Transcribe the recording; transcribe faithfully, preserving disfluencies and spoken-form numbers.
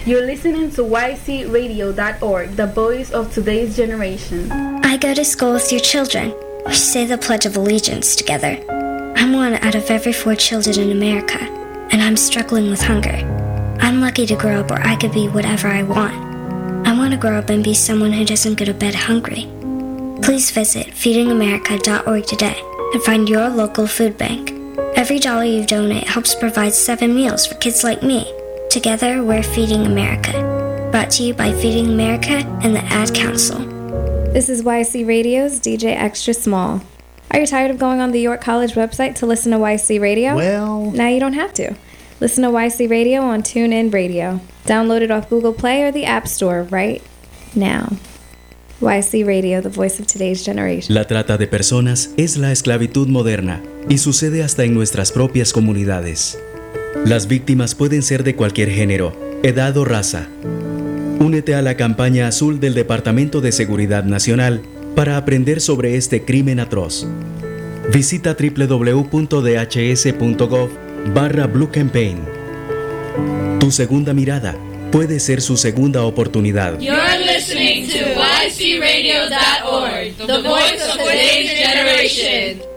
You're listening to Y C radio dot org, the voice of today's generation. I go to school with your children. We say the Pledge of Allegiance together. I'm one out of every four children in America, and I'm struggling with hunger. I'm lucky to grow up where I could be whatever I want. I want to grow up and be someone who doesn't go to bed hungry. Please visit feeding america dot org today and find your local food bank. Every dollar you donate helps provide seven meals for kids like me. Together, we're Feeding America. Brought to you by Feeding America and the Ad Council. This is Y C Radio's D J Extra Small. Are you tired of going on the York College website to listen to Y C Radio? Well... Now you don't have to. Listen to Y C Radio on TuneIn Radio. Download it off Google Play or the App Store right now. Y C Radio, the voice of today's generation. La trata de personas es la esclavitud moderna y sucede hasta en nuestras propias comunidades. Las víctimas pueden ser de cualquier género, edad o raza. Únete a la campaña azul del Departamento de Seguridad Nacional para aprender sobre este crimen atroz. Visita doble u doble u doble u punto d h s punto gov barra Blue Campaign. Tu segunda mirada puede ser su segunda oportunidad. You're listening to Y C radio dot org, the voice of today's generation.